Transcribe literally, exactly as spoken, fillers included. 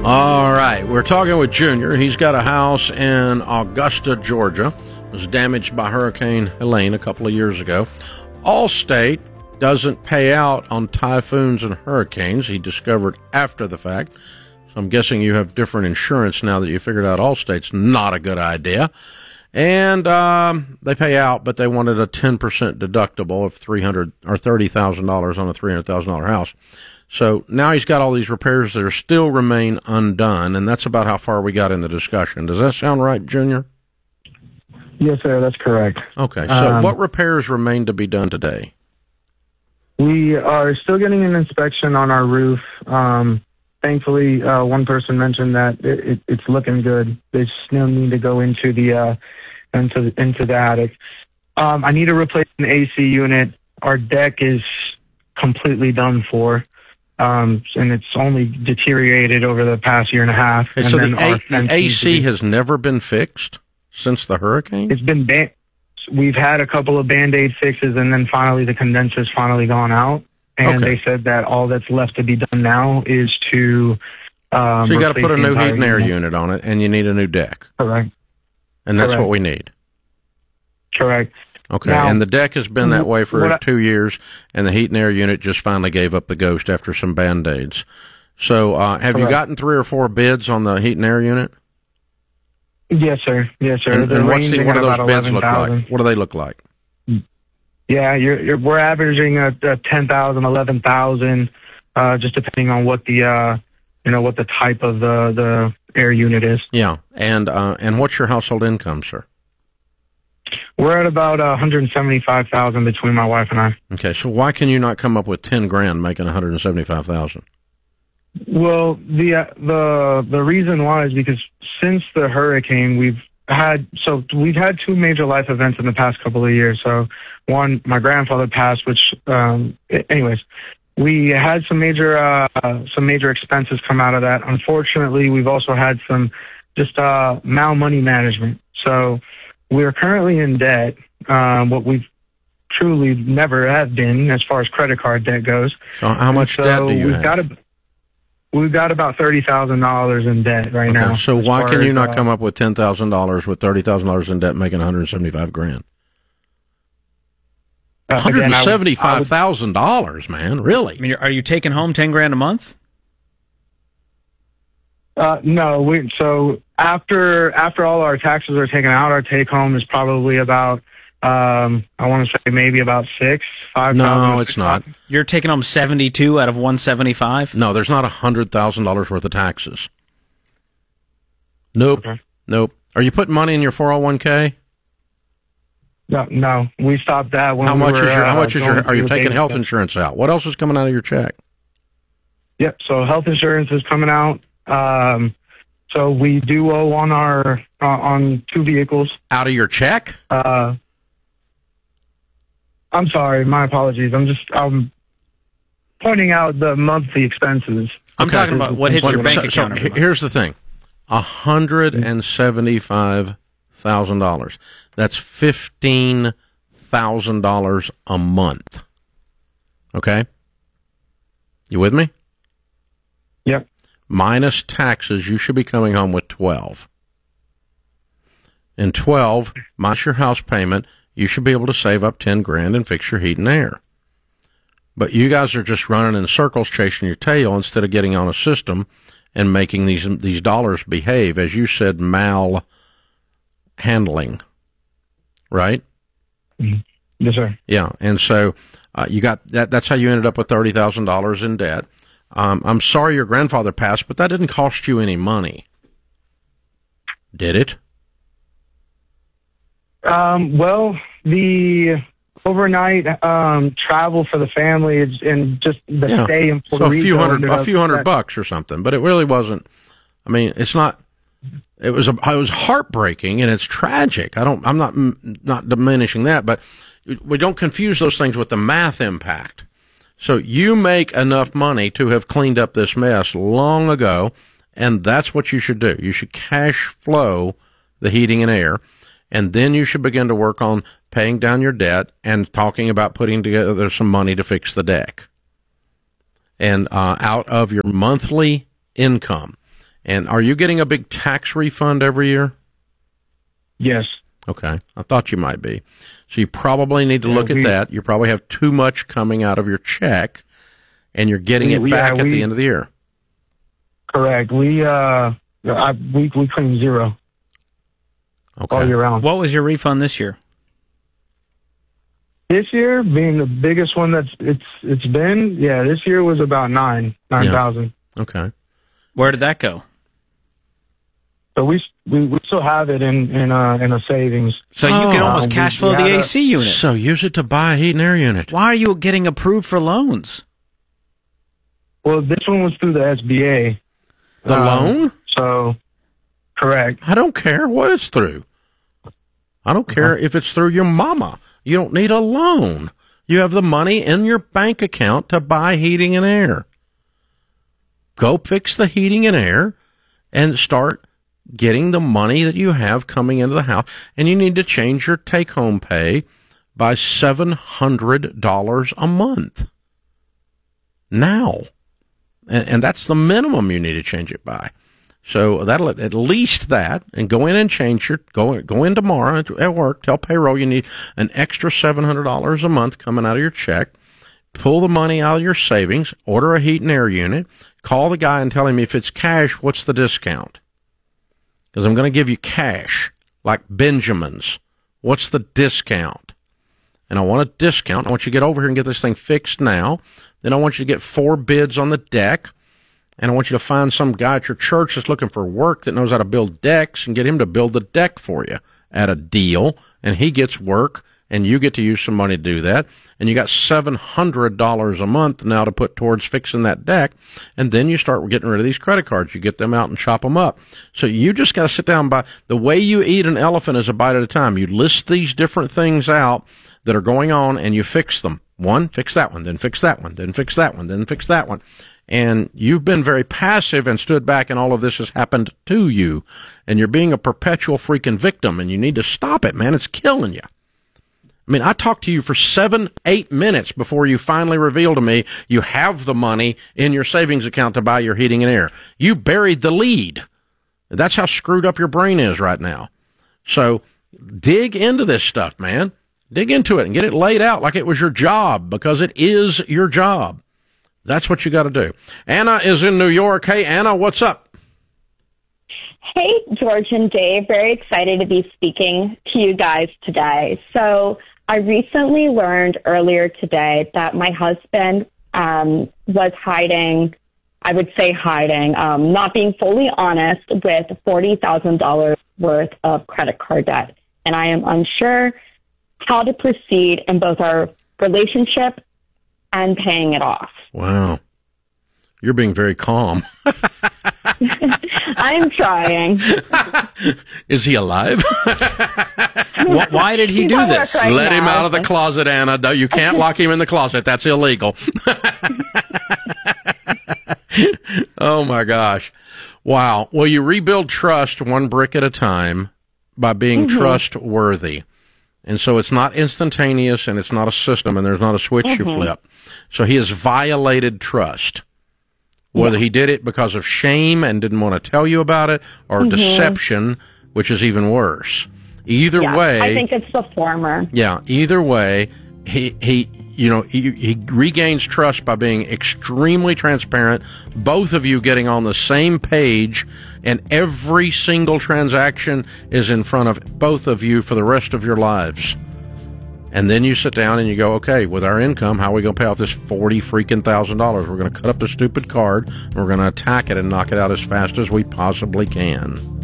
All right, we're talking with Junior. He's got a house in Augusta, Georgia. It was damaged by Hurricane Helene a couple of years ago. Allstate doesn't pay out on typhoons and hurricanes, he discovered after the fact. So I'm guessing you have different insurance now that you figured out Allstate's not a good idea. And um, they pay out, but they wanted a ten percent deductible of three hundred dollars or thirty thousand dollars on a three hundred thousand dollars house. So now he's got all these repairs that are still remain undone, and that's about how far we got in the discussion. Does that sound right, Junior? Yes, sir, that's correct. Okay, so um, what repairs remain to be done today? We are still getting an inspection on our roof. Um, thankfully, uh, one person mentioned that it, it, it's looking good. They still need to go into the uh, into into the attic. Um, I need to replace an A C unit. Our deck is completely done for. Um, and it's only deteriorated over the past year and a half. Okay, and so then the, our a- the A C be, has never been fixed since the hurricane? It's been, ba- we've had a couple of Band-Aid fixes, and then finally the condenser's finally gone out. And okay. they said that all that's left to be done now is to um, So you got to put a new heat and air unit. unit on it, and you need a new deck. Correct. And that's Correct. what we need. Correct. Okay, now, and the deck has been that way for I, two years, and the heat and air unit just finally gave up the ghost after some Band-Aids. So uh, have correct. you gotten three or four bids on the heat and air unit? Yes, sir. Yes, sir. And, and what's the, what do those bids eleven, look like? What do they look like? Yeah, you're, you're, we're averaging a, a ten thousand, eleven thousand, uh, just depending on what the, uh, you know, what the type of the, the air unit is. Yeah, and uh, and what's your household income, sir? We're at about uh, one hundred seventy-five thousand between my wife and I. Okay, so why can you not come up with ten grand making one hundred seventy-five thousand? Well, the uh, the the reason why is because since the hurricane, we've had so we've had two major life events in the past couple of years. So one, my grandfather passed, which um, anyways, we had some major uh, some major expenses come out of that. Unfortunately, we've also had some just uh, mal money management. So we're currently in debt, um, what we've truly never have been as far as credit card debt goes. So how much so debt do you we've have? Got a, we've got about thirty thousand dollars in debt right okay, now. So why can as, you not uh, come up with ten thousand dollars with thirty thousand dollars in debt making one hundred seventy-five grand? uh, one hundred seventy-five again, thousand dollars, man, really? I mean, are you taking home ten grand a month? Uh, no, we, so after after all our taxes are taken out, our take home is probably about um, I want to say maybe about six, five. No, it's not. You're taking home seventy-two out of one seventy-five. No, there's not a hundred thousand dollars worth of taxes. Nope, Okay. nope. Are you putting money in your four oh one k? No, no, we stopped that when How we much were, is your? How uh, much is your? going Are you through taking the health bank. insurance out? What else is coming out of your check? Yep. So health insurance is coming out. Um, so we do owe on our uh, on two vehicles. Out of your check? Uh, I'm sorry. My apologies. I'm just um pointing out the monthly expenses. I'm Okay. talking about what hits your So- bank so account. every he- month. here's the thing: a hundred and seventy-five thousand dollars. That's fifteen thousand dollars a month. Okay, you with me? Yep. Minus taxes, you should be coming home with twelve. And twelve minus your house payment, you should be able to save up ten grand and fix your heat and air. But you guys are just running in circles, chasing your tail instead of getting on a system and making these these dollars behave, as you said, mal handling, right? Yes, sir. Yeah, and so uh, you got that. That's how you ended up with thirty thousand dollars in debt. Um, I'm sorry your grandfather passed, but that didn't cost you any money, did it? Um, well, the overnight um, travel for the family is, and just the Yeah. stay in Puerto So a Rico. few hundred, ended a up- few hundred that- bucks or something, but it really wasn't. I mean, it's not. It was a, it was heartbreaking and it's tragic. I don't. I'm not not diminishing that, but we don't confuse those things with the math impact. So you make enough money to have cleaned up this mess long ago, and that's what you should do. You should cash flow the heating and air, and then you should begin to work on paying down your debt and talking about putting together some money to fix the deck. And uh, out of your monthly income, And are you getting a big tax refund every year? Yes. Okay. I thought you might be. So you probably need to Yeah, look we- at that. You probably have too much coming out of your check, and you're getting We- it we- back yeah, at the we- end of the year. Correct. We uh, I, we we claim zero all Okay. year round. What was your refund this year? This year being the biggest one that's it's it's been, yeah, this year was about nine nine thousand. Okay. Where did that go? So we, we we still have it in in uh in a savings. So you can Oh, almost we- cash we flow the had a- A C unit. So use it to buy a heat and air unit. Why are you getting approved for loans? Well, this one was through the S B A. The Um, loan? So, correct. I don't care what it's through. I don't care if it's through your mama. You don't need a loan. You have the money in your bank account to buy heating and air. Go fix the heating and air and start getting the money that you have coming into the house. And you need to change your take-home pay by seven hundred dollars a month. Now. And, and that's the minimum you need to change it by. So that'll at least that, and go in and change your, go, go in tomorrow at, at work, tell payroll you need an extra seven hundred dollars a month coming out of your check, pull the money out of your savings, order a heat and air unit, call the guy and tell him if it's cash, what's the discount? Because I'm going to give you cash, like Benjamin's. What's the discount? And I want a discount. I want you to get over here and get this thing fixed now. Then I want you to get four bids on the deck. And I want you to find some guy at your church that's looking for work that knows how to build decks and get him to build the deck for you at a deal. And he gets work, and you get to use some money to do that. And you got seven hundred dollars a month now to put towards fixing that deck. And then you start getting rid of these credit cards. You get them out and chop them up. So you just got to sit down by the way you eat an elephant is a bite at a time. You list these different things out that are going on, and you fix them. One, fix that one, then fix that one, then fix that one, then fix that one. And you've been very passive and stood back, and all of this has happened to you. And you're being a perpetual freaking victim, and you need to stop it, man. It's killing you. I mean, I talked to you for seven, eight minutes before you finally revealed to me you have the money in your savings account to buy your heating and air. You buried the lead. That's how screwed up your brain is right now. So dig into this stuff, man. Dig into it and get it laid out like it was your job, because it is your job. That's what you got to do. Anna is in New York. Hey, Anna, what's up? Hey, George and Dave. Very excited to be speaking to you guys today. So I recently learned earlier today that my husband um, was hiding, I would say hiding, um, not being fully honest with forty thousand dollars worth of credit card debt. And I am unsure how to proceed in both our relationship and paying it off. Wow. You're being very calm. I am trying. Is he alive? Wh- Why did he He's do at work this? right Let him now. out of the closet, Anna. No, you can't lock him in the closet. That's illegal. Oh, my gosh. Wow. Well, you rebuild trust one brick at a time by being Mm-hmm. trustworthy. And so it's not instantaneous, and it's not a system, and there's not a switch Mm-hmm. you flip. So he has violated trust. Whether he did it because of shame and didn't want to tell you about it, or deception, which is even worse. Either Mm-hmm. Yeah, way, I think it's the former. yeah, either way, he he you know he, he regains trust by being extremely transparent. Both of you getting on the same page, and every single transaction is in front of both of you for the rest of your lives. And then you sit down and you go, okay, with our income, how are we going to pay off this forty freaking thousand dollars? We're going to cut up the stupid card, and we're going to attack it and knock it out as fast as we possibly can.